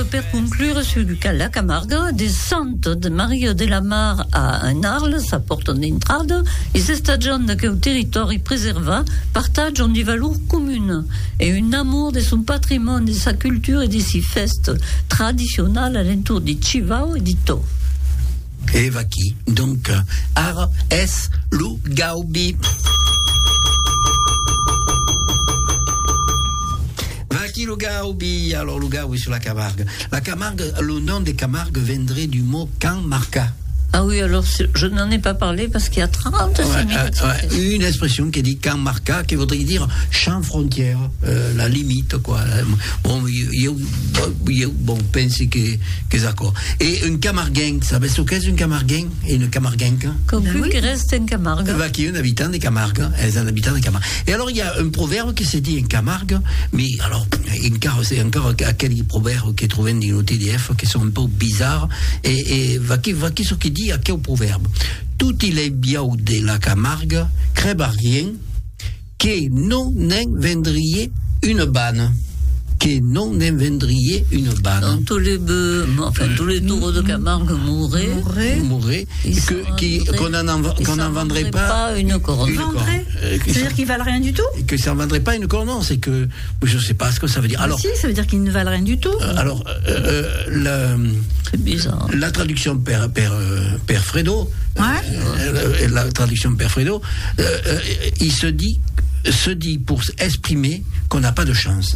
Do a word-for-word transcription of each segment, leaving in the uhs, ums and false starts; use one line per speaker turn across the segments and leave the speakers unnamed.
per conclure sur la Camargue, descente de Maria de la Mar a un Arles, sa porta d'entrada, e se stagione che il territorio preserva partageano di valori comuni e un amour de son patrimoine, de sa culture et de ses festes traditionnelles alentour di Civao e di To.
Et Vaki, donc Ar es Lugaubi. Vaki Lugaubi, alors Lugaubi sur la Camargue. La Camargue, le nom des Camargues viendrait du mot Camarca.
Ah oui, alors je n'en ai pas parlé parce qu'il y a trente-six
ouais,
minutes.
Euh, ouais, une expression qui dit Camarca, qui voudrait dire champ frontière, euh, la limite, quoi. Bon, je bon, pense que, que d'accord. Et un Camarguin, savez ce qu'est un Camarguin et une Camarguenque?
Comme
ben
oui. Qui reste un Camargue.
Bah, qui est un habitant des Camargues, un habitant des Camargues. Et alors, il y a un proverbe qui se dit en Camargue, mais alors, c'est encore quelques proverbes qui est trouvé dans nos T D F qui sont un peu bizarres. Et, et va qui, va qui, ce qui dit à quel proverbe? Tout il est bien de la Camargue, crève rien, que non en vendriez une banne. Que non en vendriez une banne.
Dans tous les bœufs, enfin, tous les taureaux de Camargue mourraient.
Mourraient. Mourraient. Que, qui, qu'on n'en qu'on en vendrait pas,
pas une corne.
Une corne.
Euh, C'est-à-dire qu'ils valent rien du tout?
Que ça ne vendrait pas une corne, non, c'est que. Je ne sais pas ce que ça veut dire. Alors,
ah si, ça veut dire qu'ils ne valent rien du tout.
Euh, alors, euh, euh, la,
c'est bizarre.
La traduction Père, Père, Père Fredo,
ouais.
euh, la traduction Père Fredo, euh, euh, il se dit, se dit pour exprimer qu'on n'a pas de chance.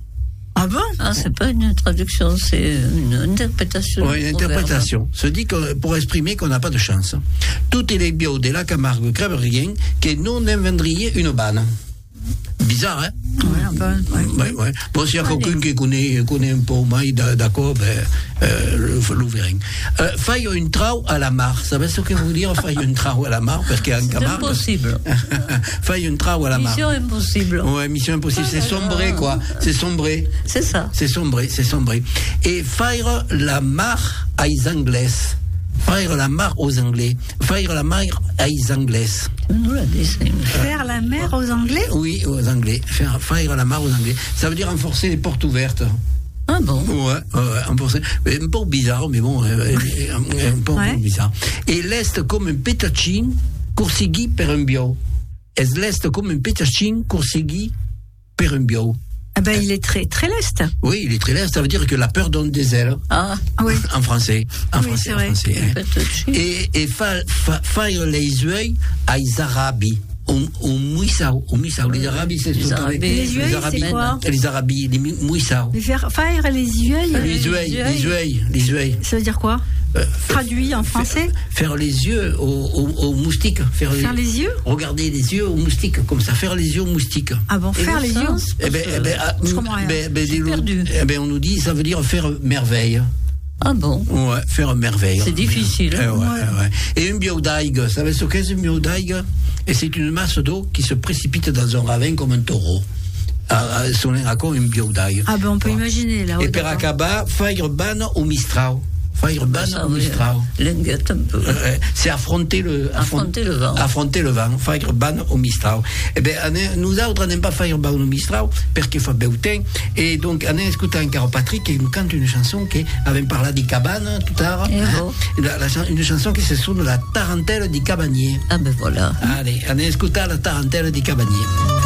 Ah bon?
Ah, c'est pas une traduction, c'est une interprétation.
Oui, une interprétation. Se dit que pour exprimer qu'on n'a pas de chance. Tout est les bio de la Camargue crève rien, que non en vendriez une banne. Bizarre, hein?
Ouais, un peu. Ouais.
Ouais, ouais. Bon, s'il y a Allez. quelqu'un qui connaît, connaît un peu moins, d'accord, ben, euh, le, le verrez. Euh, faille une trau à la mare. Vous savez ce que veut dire faille une trau à la mare? Parce qu'il y a un Camargue.
C'est impossible.
Faille une trau à la mare.
Mission impossible.
Ouais, mission impossible. C'est sombré, quoi. C'est sombré.
C'est ça.
C'est sombré, c'est sombré. Et faire la mare à les Anglais. Faire la mare aux Anglais. Faire la mare à les Anglais.
Nous la dessinons.
Faire la mer aux Anglais?
Oui, aux Anglais. Faire, faire la mare aux Anglais. Ça veut dire renforcer les portes ouvertes.
Ah bon?
Ouais, ouais, renforcer. Un peu bizarre, mais bon, un, un peu ouais. bizarre. Et l'Est comme un pétachin coursegui per un bio. Et l'Est comme un pétachin coursegui per un bio.
Ah ben, il est très, très leste.
Oui, il est très leste. Ça veut dire que la peur donne des ailes.
Ah,
oui.
En français. En
oui,
français,
c'est
en
vrai.
français. Hein. Et, et fa, fa, faire les yeux à les Arabes. Au Mouissao. Au Mouissao. Les Arabes, c'est
les Arabes.
Les yeux, c'est quoi?
Les Arabes, les Mouissao.
Faire, faire les yeux.
Les yeux, les yeux, les yeux.
Ça veut dire quoi? Euh, Traduit en français?
Faire, faire les yeux aux, aux, aux moustiques.
Faire, faire les, les yeux?
Regarder les yeux aux moustiques, comme ça. Faire les yeux aux moustiques.
Ah bon, faire les yeux?
Eh ben, eh ben,
je comprends rien.
Ben, ben, perdu. Eh ben, on nous dit, ça veut dire faire merveille.
Ah bon?
Ouais, faire merveille.
C'est difficile.
Eh ouais,
ouais.
Ouais. Et une biodaigue, vous savez ce qu'est une biodaigue? Et c'est une masse d'eau qui se précipite dans un ravin comme un taureau. À, à, son une biodaigue.
Ah ben on peut ouais. imaginer là.
Et per acaba, faire ban au Mistral. Faire ban au Mistral.
Lenguette un peu.
Euh, c'est affronter le,
affronter le vent.
Affronter le vent. Faire ban au Mistral. Eh bien, nous autres, n'aimons pas faire ban au Mistral, parce qu'il faut beuter. Et donc, on a écouté encore Patrick qui nous cante une chanson qui avait parlé des cabanes tout à l'heure.
Hein,
la, la, une chanson qui se sonne la tarentelle des cabaniers.
Ah ben voilà.
Allez, on a écouté la tarentelle des cabaniers.